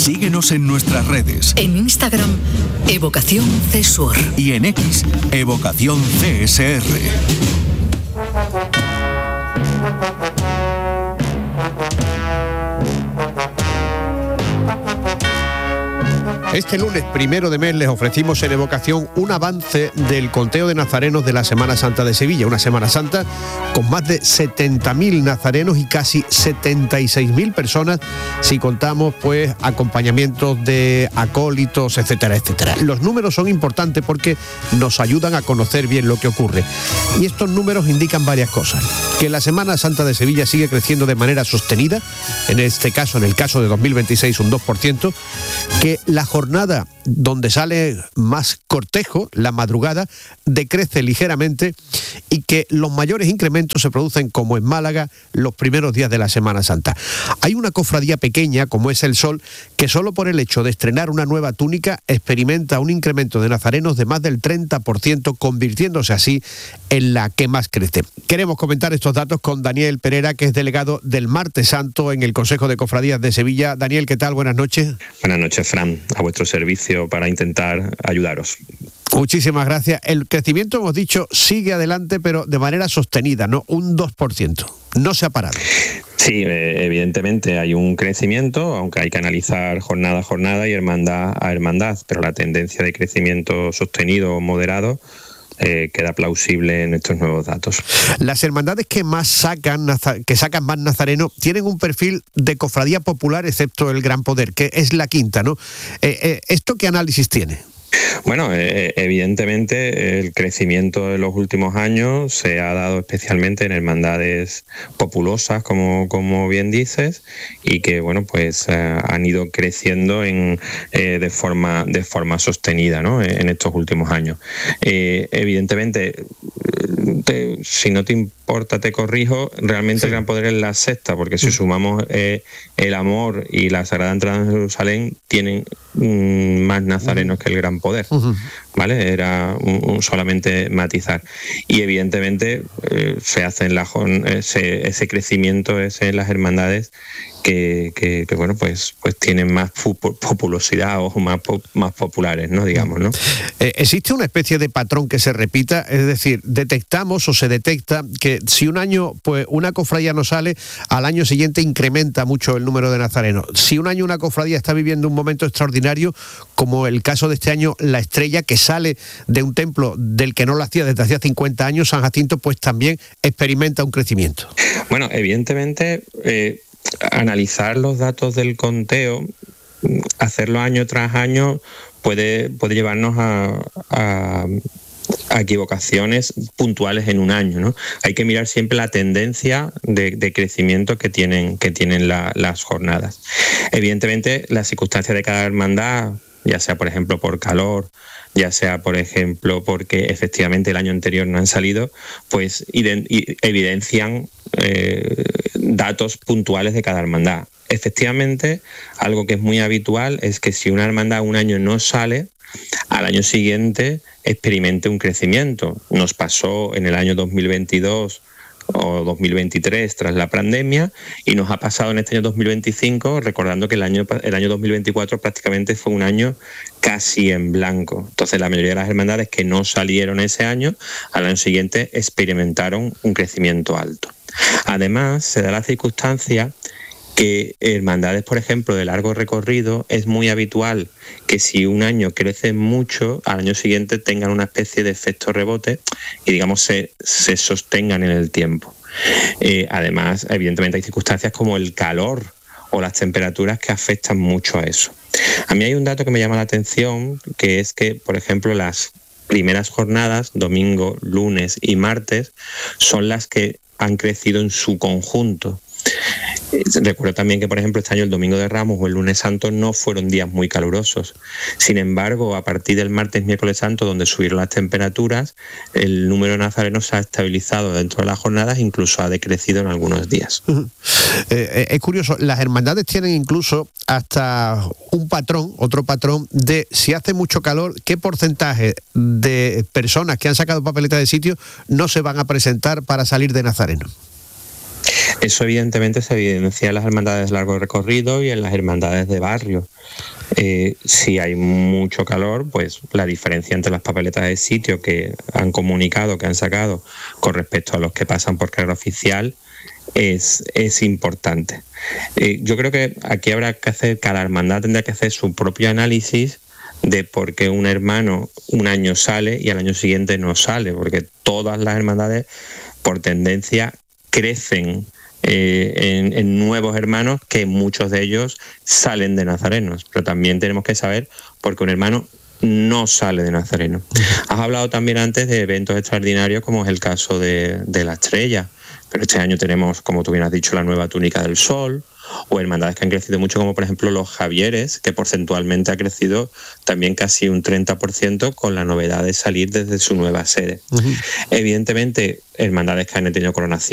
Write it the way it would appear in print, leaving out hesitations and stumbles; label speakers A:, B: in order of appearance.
A: Síguenos en nuestras redes.
B: En Instagram, Evocación CSUR.
A: Y en X, Evocación CSR.
C: Este lunes 1 de mes les ofrecimos en Evocación un avance del conteo de nazarenos de la Semana Santa de Sevilla, una Semana Santa con más de 70.000 nazarenos y casi 76.000 personas si contamos pues acompañamientos de acólitos, etcétera, etcétera. Los números son importantes porque nos ayudan a conocer bien lo que ocurre. Y estos números indican varias cosas. Que la Semana Santa de Sevilla sigue creciendo de manera sostenida, en este caso, en el caso de 2026, un 2%, que la jornada donde sale más cortejo, la madrugada, decrece ligeramente y que los mayores incrementos se producen, como en Málaga, los primeros días de la Semana Santa. Hay una cofradía pequeña, como es el Sol, que solo por el hecho de estrenar una nueva túnica experimenta un incremento de nazarenos de más del 30%, convirtiéndose así en la que más crece. Queremos comentar estos datos con Daniel Pereira, que es delegado del Martes Santo en el Consejo de Cofradías de Sevilla. Daniel, ¿qué tal? Buenas noches.
D: Buenas noches, Fran. A vuestro servicio para intentar ayudaros.
C: Muchísimas gracias. El crecimiento, hemos dicho, sigue adelante, pero de manera sostenida, ¿no? Un 2%. No se ha parado.
D: Sí, evidentemente hay un crecimiento, aunque hay que analizar jornada a jornada y hermandad a hermandad, pero la tendencia de crecimiento sostenido o moderado queda plausible en estos nuevos datos.
C: Las hermandades que más sacan más nazarenos tienen un perfil de cofradía popular, excepto el Gran Poder, que es la quinta, ¿no? ¿Esto qué análisis tiene?
D: Bueno, evidentemente el crecimiento de los últimos años se ha dado especialmente en hermandades populosas, como bien dices, y que bueno, pues han ido creciendo de forma sostenida, ¿no? En estos últimos años. Evidentemente, si no te importa, te corrijo, realmente sí. El Gran Poder es la sexta, porque si sumamos el Amor y la Sagrada Entrada en Jerusalén, tienen más nazarenos que el Gran Poder, ¿vale? Era solamente matizar. Y evidentemente se hace ese crecimiento en las hermandades que bueno, pues tienen más populosidad o más populares, ¿no? Digamos, ¿no?
C: ¿Existe una especie de patrón que se repita? Es decir, detectamos o se detecta que si un año pues una cofradía no sale, al año siguiente incrementa mucho el número de nazarenos. Si un año una cofradía está viviendo un momento extraordinario, como el caso de este año, la Estrella, que sale de un templo del que no lo hacía desde hacía 50 años, San Jacinto, pues también experimenta un crecimiento.
D: Bueno, evidentemente, analizar los datos del conteo, hacerlo año tras año, puede llevarnos a equivocaciones puntuales en un año, ¿no? Hay que mirar siempre la tendencia de crecimiento que tienen las jornadas. Evidentemente, las circunstancias de cada hermandad, ya sea por ejemplo por calor, ya sea por ejemplo porque efectivamente el año anterior no han salido, pues evidencian datos puntuales de cada hermandad. Efectivamente, algo que es muy habitual es que si una hermandad un año no sale, al año siguiente experimente un crecimiento. Nos pasó en el año 2022 o 2023 tras la pandemia, y nos ha pasado en este año 2025, recordando que el año 2024 prácticamente fue un año casi en blanco. Entonces la mayoría de las hermandades que no salieron ese año, al año siguiente experimentaron un crecimiento alto. Además, se da la circunstancia que hermandades, por ejemplo, de largo recorrido, es muy habitual que si un año crecen mucho, al año siguiente tengan una especie de efecto rebote y, digamos, se sostengan en el tiempo. Además, evidentemente hay circunstancias como el calor o las temperaturas que afectan mucho a eso. A mí hay un dato que me llama la atención, que es que, por ejemplo, las primeras jornadas, domingo, lunes y martes, son las que han crecido en su conjunto. Recuerdo también que, por ejemplo, este año el Domingo de Ramos o el Lunes Santo no fueron días muy calurosos. Sin embargo, a partir del martes, miércoles santo, donde subieron las temperaturas, el número de nazarenos se ha estabilizado dentro de las jornadas, incluso ha decrecido en algunos días.
C: Es curioso, las hermandades tienen incluso hasta un patrón, otro patrón, de si hace mucho calor, qué porcentaje de personas que han sacado papeleta de sitio no se van a presentar para salir de nazareno.
D: Eso evidentemente se evidencia en las hermandades de largo recorrido y en las hermandades de barrio. Si hay mucho calor, pues la diferencia entre las papeletas de sitio que han comunicado, que han sacado, con respecto a los que pasan por carrera oficial, es importante. Yo creo que aquí habrá que hacer, cada hermandad tendrá que hacer su propio análisis de por qué un hermano un año sale y al año siguiente no sale, porque todas las hermandades, por tendencia, crecen en nuevos hermanos, que muchos de ellos salen de nazarenos, pero también tenemos que saber por qué un hermano no sale de nazareno. Has hablado también antes de eventos extraordinarios, como es el caso de la Estrella, pero este año tenemos, como tú bien has dicho, la nueva túnica del Sol, o hermandades que han crecido mucho, como por ejemplo los Javieres, que porcentualmente ha crecido también casi un 30% con la novedad de salir desde su nueva sede. Evidentemente, hermandades que han tenido coronación